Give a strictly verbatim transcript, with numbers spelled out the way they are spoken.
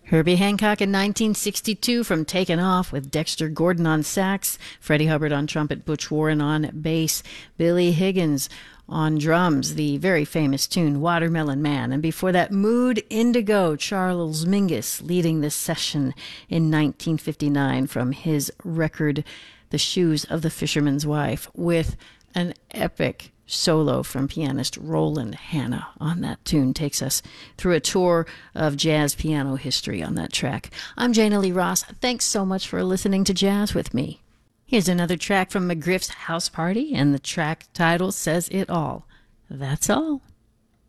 Herbie Hancock in nineteen sixty-two from Taken Off with Dexter Gordon on sax, Freddie Hubbard on trumpet, Butch Warren on bass, Billy Higgins on drums, the very famous tune Watermelon Man. And before that, Mood Indigo, Charles Mingus leading this session in nineteen fifty-nine from his record The Shoes of the Fisherman's Wife, with an epic solo from pianist Roland Hanna on that tune. Takes us through a tour of jazz piano history on that track. I'm Jana Lee Ross. Thanks so much for listening to Jazz with me. Here's another track from McGriff's House Party, and the track title says it all. That's all.